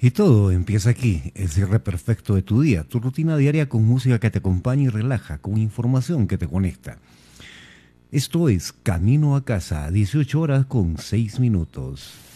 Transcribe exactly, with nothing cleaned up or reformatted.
Y todo empieza aquí, el cierre perfecto de tu día, tu rutina diaria con música que te acompaña y relaja, con información que te conecta. Esto es Camino a Casa, dieciocho horas con seis minutos.